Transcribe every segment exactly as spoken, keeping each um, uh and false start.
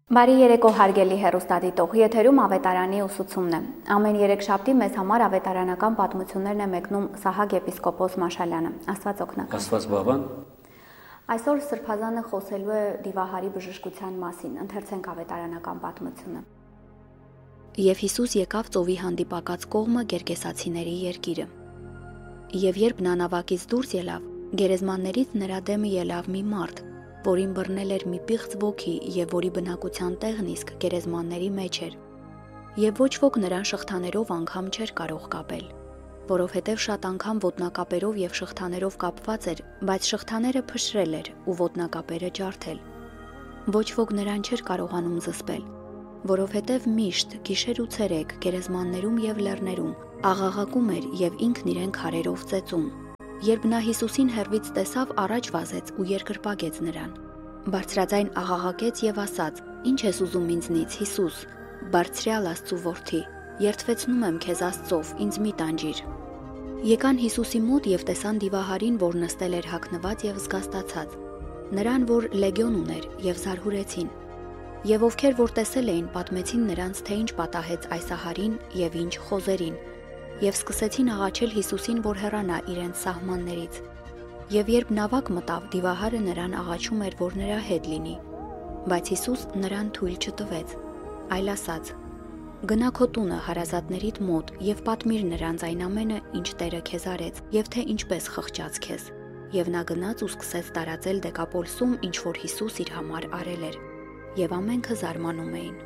Բարի երեկո հարգելի հեռուստադիտող, եթերում ավետարանի ուսուցումն է։ Ամեն երեքշաբթի մեզ համար ավետարանական պատմություններն է մեկնում Սահակ եպիսկոպոս Մաշալյանը։ Աստված օգնական։ Աստված բավան։ Այսօր Սրբազանը խոսելու է Դիվահարի բժշկության մասին, ընթերցենք ավետարանական պատմությունը։ Եվ Հիսուս եկավ ծովի հանդիպակաց կողմը Գերգեսացիների երկիրը։ Եվ երբ նա նավակից դուրս ելավ, գերեզմաններից նրա դեմը ելավ մի մարդ, որին բռնել էր մի պիղծ ոգի եւ որի բնակության տեղն իսկ գերեզմանների մեջ էր։ Եվ ոչ ոք նրան շղթաներով անգամ չէր կարող կապել, որովհետև շատ անգամ ոտնակապերով եւ շղթաներով կապված էր, բայց շղթաները փշրել էր ու ոտնակապերը ջարդել։ Ոչ ոք նրան չէր կարողանում զսպել, որովհետև միշտ գիշեր ու ցերեկ գերեզմաններում եւ լեռներում աղաղակում էր եւ ինքն իրեն քարերով ծեծում։ Երբ նա Հիսուսին հեռվից տեսավ, առաջ վազեց ու երկրպագեց նրան։ Բարձրաձայն աղաղակեց եւ ասաց. «Ինչ ես ուզում ինձնից, Հիսուս, Բարձրյալ Աստծու որդի, երդվեցնում եմ քեզ Աստծով, ինձ մի տանջիր»։ Եկան Հիսուսի մոտ եւ տեսան Դիվահարին, որ նստել էր հագնված եւ զգաստացած, նրան, որ լեգիոն ուներ, եւ զարհուրեցին։ Եվ ովքեր որ տեսել էին, պատմեցին նրանց, թե ինչ պատահեց այս ահարին եւ ինչ խոզերին, եւ սկսեցին աղաչել Հիսուսին, որ հեռանա իրենց սահմաններից։ Եվ երբ նավակ մտավ, Դիվահարը նրան աղաչում էր, որ նրա հետ լինի, բայց Հիսուս նրան թույլ չտվեց, այլ ասաց. «Գնա քո տունը հարազատներիդ մոտ եւ պատմիր նրանց այն ամենը, ինչ Տերը քեզ արեց, եւ թե ինչպես խղճաց քեզ»։ Եվ նա գնաց ու սկսեց տարածել Դեկապոլսում, ինչ որ Հիսուս իր համար արել էր, եւ ամենքը զարմանում էին։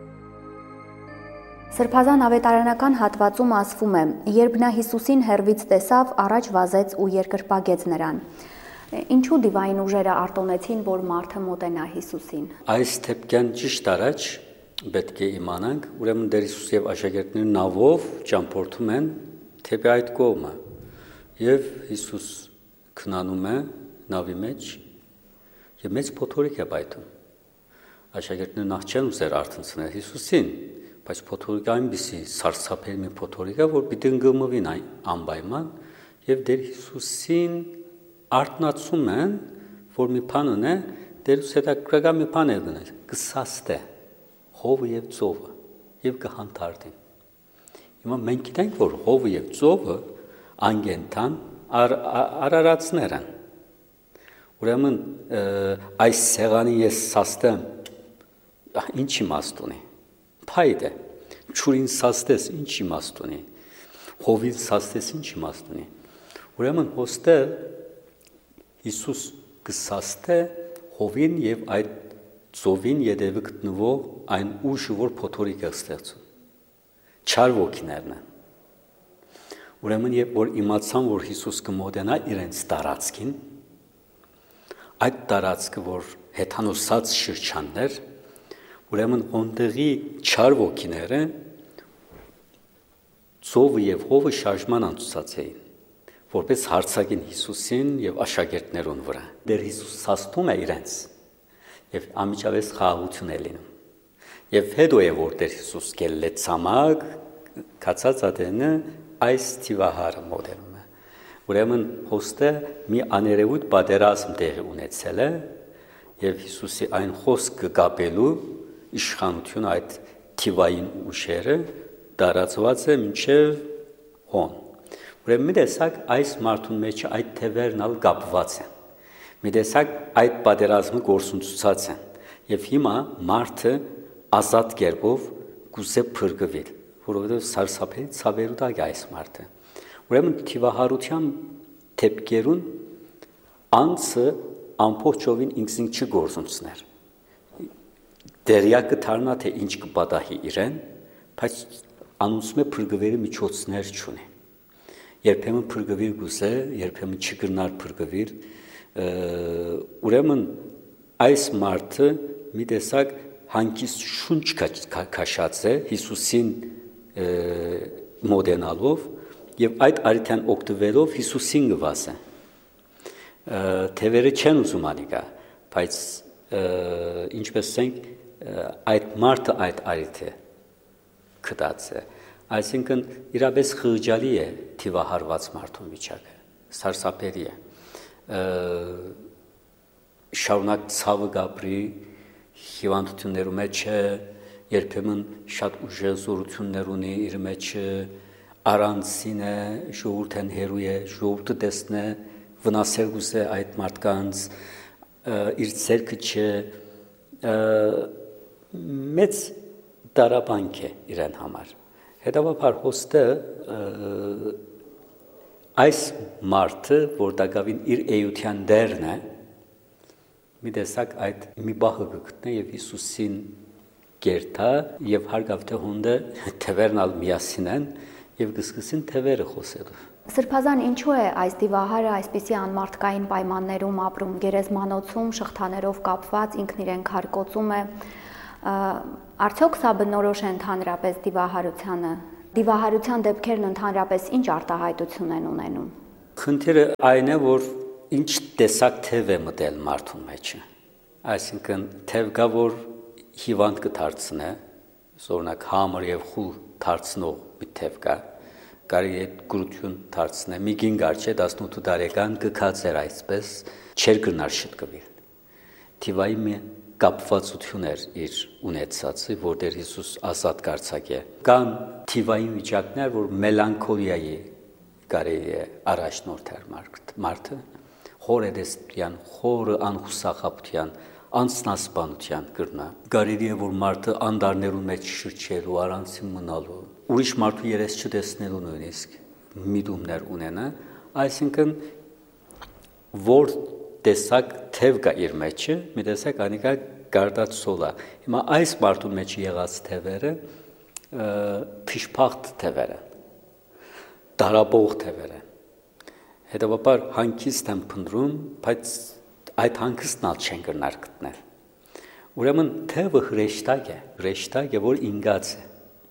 Սրբազան ավետարանական հատվածում ասվում է. երբ նա Հիսուսին հեռվից տեսավ, առաջ վազեց ու երկրպագեց նրան։ Ինչու դիվային ուժերը արտոնեցին, որ մարդը մոտենա Հիսուսին։ Այս թեփքյան ճիշտ առաջ պետք է իմանանք, ուրեմն Տեր Հիսուս եւ աշակերտները նավով ճամփորդում են թեպի այդ կողմը, եւ Հիսուս քնանում է նավի մեջ եւ մեծ փոթորիկ է բայթում։ Աշակերտները նախ չեն ուզեր արթնցնել Հիսուսին, բայց փոթորիկը այնպիսի սարսափելի մի փոթորիկ է, որ պիտի ընկմվին այն անպայման, եւ Տեր Հիսուսին արթնացում են, որ մի բան ունե, Տեր Հիսուս հետաքրքրական մի բան է գնել, կսաստե հովը եւ ծովը եւ կհանդարտին։ Հիմա մենք գիտենք, որ հովը եւ ծովը անգենտան արարածներ են։ Ուրեմն այս սեղանի ես սաստեմ, ինչ իմաստ ունի։ Փայդ է, ճուրին սաստես ինչ իմաստ ունի, հովին սաստես ինչ իմաստ ունի։ Ուրեմն հոստը Հիսուս կսաստե հովին եւ այդ ծովին ետևը գտնվող այն ուժը, որ փոթորիկ է ստեղծում։ Չար ոգիներն են։ Ուրեմն երբ որ իմացան, որ Հիսուս կմոտենա իրենց տարածքին, այդ տարածքը, որ հեթանոսած շրջաններ, ուրեմն ոնդեղի չար ոգիները ծովը եւ հովը շարժման անցուցած էին, որպես հարցակին Հիսուսին եւ աշակերտներուն վրա։ Դեր Հիսուս սաստում է իրենց եւ ամիջավես խաղաղություն է լինում։ Եվ հետո է որ Դեր Հիսուս գելլե ցամաք կացած ադենը այս Դիվահարը մոդելում է։ Ուրեմն հոստը մի աներևույթ պատերազմ տեղի ունեցել է եւ Հիսուսի այն խոսքը կապելու իշխանություն այդ թիվային ուժերը տարածված է մինչև հոն։ Ուրեմն մի տեսակ այս մարդուն մեջ այդ թևերն ալ կապված են։ Մի տեսակ այդ պատերազմը գործընթացած են եւ հիմա մարդը ազատ կերպով կուզե փրկվել, որովհետեւ սարսափելի ցավերու տակ է այս մարդը։ Ուրեմն թիվահարության թեփքերուն անցը ամբողջովին ինքնին չգործունցներ։ Դերյակը դառնա թե ինչ կպատահի իրեն, բայց անոնցում է փրկվելու միջոցներ չունի։ Երբեմն փրկվիր գուզե, երբեմն չգրնար փրկվիր, ուրեմն այս մարդը մի տեսակ հանկիստ շունչ քաշած է Հիսուսին մոդենալով եւ այդ արիթան օգտվելով Հիսուսին գվազ է։ Թևերը չեն ուզում անիկա, բայց ինչպես ասենք այդ մարդը այդ արիթը կդած է, այսինքն իրապես խղճալի է թիվահարված մարդու վիճակը, սարսափելի է, շարունակ ցավը գաբրի հիվանդություններու մեջ է, երբեմն շատ ուժեղ զորություններ ունի իր մեջ, առանցին է, ժողովուրդն հերու է, ժողովուրդը տեսնե վնասել գուզե այդ մարդկանց, իր ցերկը չէ, մեծ դարաբանք է իրեն համար։ Հետևաբար հոստը այս մարդը, որ դակավին իր էյության դերն է, մի տեսակ այդ մի բախը գտնե եւ Հիսուսին գերտա եւ հարգավ թե հոնդը թևերնալ միասին են եւ գսկսին թևերը խոսելու։ Սրբազան ինչու է այս դիվահարը այսպիսի անմարդկային պայմաններում ապրում, գերեզմանոցում շղթաներով կապված ինքն իրեն քարկոծում է, արդյոք սա բնորոշ է ընդհանրապես դիվահարությանը, դիվահարության դեպքերն ընդհանրապես ինչ արտահայտություն են ունենում։ Խնդիրը այն է, որ ինչ տեսակ թև է մտել մարդու մեջ, այսինքն թև կա, որ հիվանդ կդարձնե, օրինակ համր եւ խուլ դարձնող մի թև կա, կարելի է գրություն դարձնե, մի գինգար չէ տասնութ տարեկան գկած էր այսպես, չեր գնար շտկվել։ Թիվայի մի կապվածություն էր իր ունեցածը, որտեղ Հիսուս ազատ կարծակ է։ Կան թիվային վիճակներ, որ մելանքոլիայի կարելի է առաջնորդեր մարդը, խորը դեսպրյան, խորը անխուսախապության, անցնասպանության կրնա։ Կարելի է, որ մարդը անդարներուն մեջ շրջելու, առանցին մնալու, ուրիշ մարդու երես չտեսնելու նույնիսկ միտումներ ունենա, այսինքն որ տեսակ թև կա իր մեջը, մի տեսակ անիկա գարդած սոլա։ Հիմա այս մարդու մեջ եղած թևերը փիշփախտ թևեր են, դարաբող թևեր են։ Հետևաբար հանգիստ են փնտրում, բայց այդ հանգստն չեն գնար գտնել։ Ուրեմն թևը հրեշտակ է, հրեշտակ է, որ ինգած է։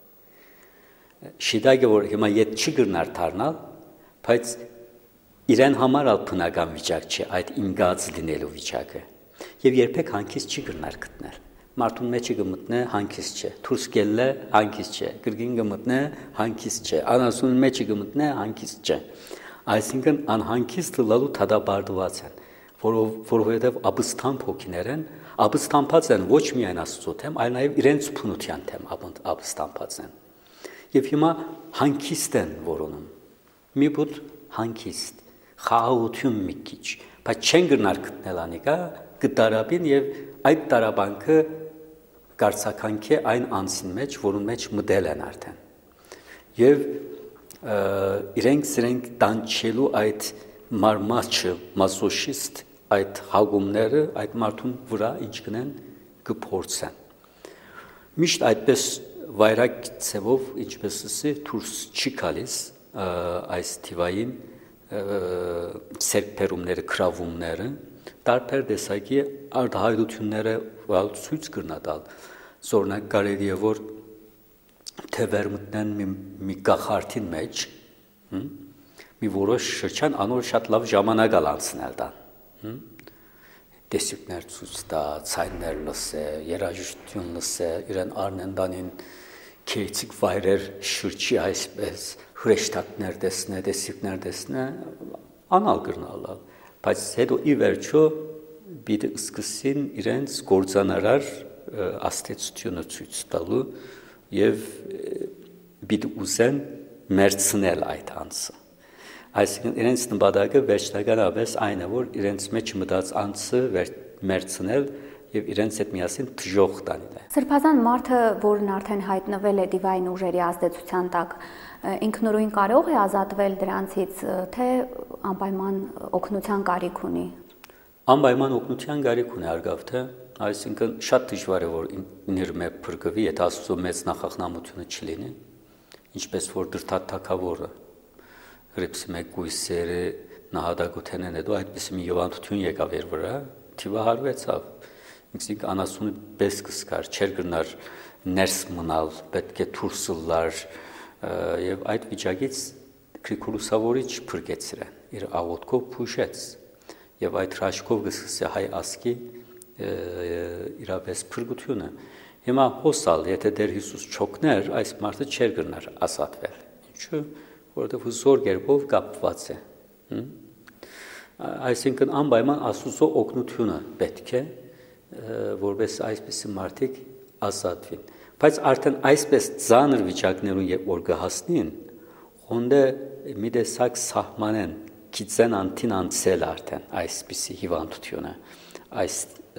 Շիդագը, որ հիմա ետ չի գրնար դառնալ, բայց իրեն համար ալ բնական վիճակ չէ այդ ինգած լինելու վիճակը։ Եվ երբեք հանգիստ չի գրնար գտնել։ Մարդուն մեջը գմտնե հանգիստ չէ, դուրս գելը հանգիստ չէ, գրգին գմտնե հանգիստ չէ, անասունի մեջը գմտնե հանգիստ չէ։ Այսինքն անհանգիստ լալու թադաբարդված են, որովհետև ապստամբ հոգիներ են, ապստամբած են ոչ միայն Աստծո թեմ, այլ նաև իրենց փնության թեմ ապստամբած են։ Եվ հիմա հանգիստ են որոնում, մի բուտ հանգիստ, խաղաղություն մի քիչ, բայց չեն գնար գտնել անիկա գտարաբին եւ այդ տարաբանքը կարծականք է այն անձին մեջ, որուն մեջ մտել են արդեն։ Եվ իրենք սրանք տանչելու այդ մարմաչը, մասոշիստ այդ հագումները այդ մարդուն վրա ինչ կնեն կփորձեն։ Միշտ այդպես վայրակ ցևով ինչպես ասի դուրս չի գալիս այս թիվային սերբերումները, քրավումները, տարբեր տեսակի արտահայտությունները վալ ցույց կրնատալ։ Օրինակ կարելի է որ թևեր մտնեն մի, մի գախարտին մեջ, մի որոշ շրջան անոր շատ լավ ժամանակ անցնել տան։ Տեսիկներ ցույց տա, ցայներ լսե, երաժշտություն լսե, իրեն արնենդանին քեյցիկ վայրեր շրջի այսպես, հրեշտակներ տեսնե, տեսիկներ տեսնե, անալ կրնալալ, բայց հետո ի վերջո պիտի սկսին իրենց գործանարար աստեցությունը ցույց տալու եւ պիտի ուզեն մերցնել այդ անձը։ Այսինքն իրենց նպատակը վերջնականապես այն է, որ իրենց մեջ մտած անձը մերցնել եւ իրենց հետ միասին թժող տանել։ Սրբազան մարդը, որն արդեն հայտնվել է դիվային ուժերի ազդեցության տակ, ինքնուրույն կարող է ազատվել դրանցից, թե անպայման օգնության կարիք ունի։ Անպայման օգնության կարիք ունի արգավթե, այսինքն շատ դժվար է որ ինր մե փրկվի, եթե Աստծո մեծ նախախնամությունը չլինի, ինչպես որ դրթատ թակավորը Հրիփսի մեկ գույսերը նահատակութենեն հետո այդպես մի յովանդություն եկավ իր վրա, թիվահարվեցավ, ինքնիկ անասունի պես կսկար, չեր գնար ներս մնալ, պետք է դուրս լար եւ այդ վիճակից Քրիստոսավորիչ փրկեց իրեն, իր աղոթքով փուշեց եւ այդ հրաշքով գսկսե հայ ասկի իրապես փրկությունը։ Հիմա հոսալ, եթե դեր Հիսուս չօգներ, այս մարդը չեր գնար ազատվել։ Ինչու՞ որովհետև հզոր գերբով կապված է։ Այսինքն անպայման Աստծո օգնությունը պետք է որպես այսպիսի մարդիկ ազատվին։ Բայց արդեն այսպես ծանր վիճակներուն երբ որ կհասնին, ոնდե մի տեսակ սահմանեն, գիտեն անտին անցել արդեն այսպիսի հիվանդությունը, այս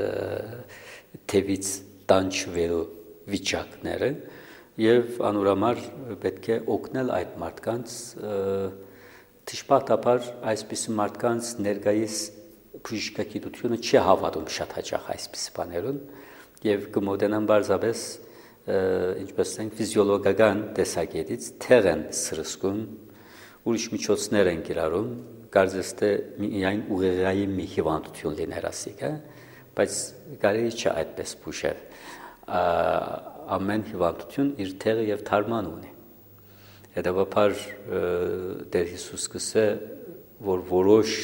թևից տանջվելու վիճակները եւ անուրամար պետք է օգնել այդ մարդկանց դժբախտաբար այսպիսի մարդկանց ներկայիս բժշկագիտությունը չի հավատում շատ հաճախ այսպիսի բաներուն եւ կմոտենան բարձրապես ինչպես ասենք ֆիզիոլոգիական տեսակետից թեղ են սրսկում ուրիշ միջոցներ են կիրառում կարծես թե միայն ուղեղային մի հիվանդություն լիներ ասիկ է բայց կարելի չէ այդպես բուժել ամեն հիվանդություն իր տեղը եւ թարման ունի հետեւաբար Տեր Հիսուս կսե որ որոշ